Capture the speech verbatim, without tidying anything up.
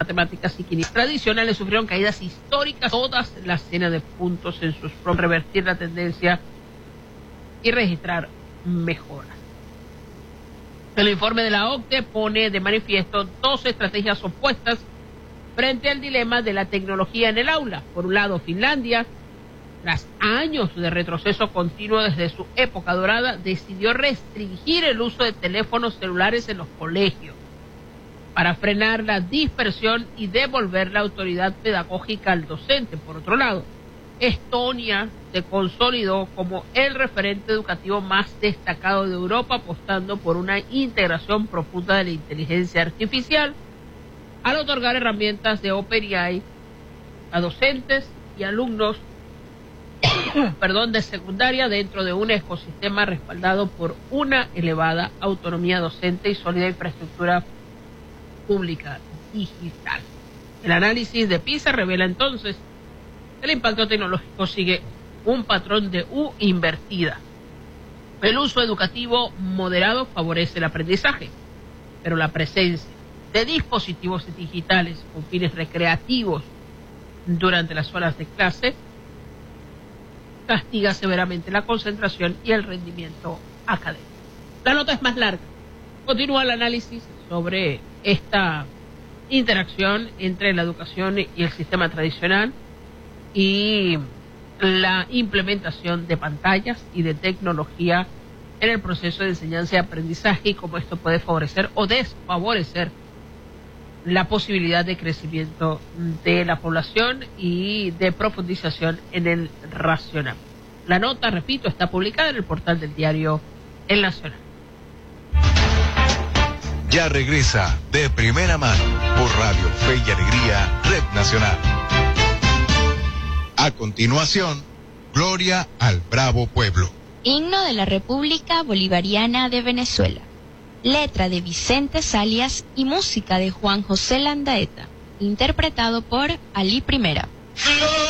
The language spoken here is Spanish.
matemáticas y química tradicionales sufrieron caídas históricas, todas las cenas de puntos en sus pro revertir la tendencia y registrar mejoras. El informe de la O C D E pone de manifiesto dos estrategias opuestas frente al dilema de la tecnología en el aula. Por un lado, Finlandia, tras años de retroceso continuo desde su época dorada, decidió restringir el uso de teléfonos celulares en los colegios para frenar la dispersión y devolver la autoridad pedagógica al docente. Por otro lado, Estonia se consolidó como el referente educativo más destacado de Europa, apostando por una integración profunda de la inteligencia artificial al otorgar herramientas de OpenAI a docentes y alumnos perdón, de secundaria dentro de un ecosistema respaldado por una elevada autonomía docente y sólida infraestructura pública digital. El análisis de PISA revela entonces que el impacto tecnológico sigue un patrón de U invertida. El uso educativo moderado favorece el aprendizaje, pero la presencia de dispositivos digitales con fines recreativos durante las horas de clase castiga severamente la concentración y el rendimiento académico. La nota es más larga. Continúa el análisis sobre esta interacción entre la educación y el sistema tradicional y la implementación de pantallas y de tecnología en el proceso de enseñanza y aprendizaje y cómo esto puede favorecer o desfavorecer la posibilidad de crecimiento de la población y de profundización en el racionamiento. La nota, repito, está publicada en el portal del diario El Nacional. Ya regresa de primera mano por Radio Fe y Alegría, Red Nacional. A continuación, Gloria al Bravo Pueblo. Himno de la República Bolivariana de Venezuela. Letra de Vicente Salias y música de Juan José Landaeta, interpretado por Ali Primera.